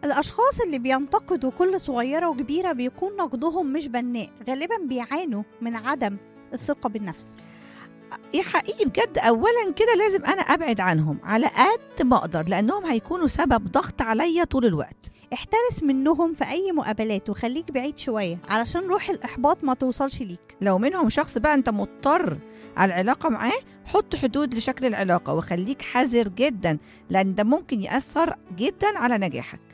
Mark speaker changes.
Speaker 1: الأشخاص اللي بينتقدوا كل صغيرة وكبيرة بيكون نقدهم مش بناء، غالبا بيعانوا من عدم الثقة بالنفس.
Speaker 2: يا حقيقي بجد، اولا كده لازم انا ابعد عنهم على قد ما اقدر، لانهم هيكونوا سبب ضغط عليا طول الوقت.
Speaker 1: احترس منهم في أي مقابلات وخليك بعيد شوية علشان روح الإحباط ما توصلش ليك.
Speaker 2: لو منهم شخص بقى انت مضطر على العلاقة معاه، حط حدود لشكل العلاقة وخليك حذر جدا، لان ده ممكن يأثر جدا على نجاحك.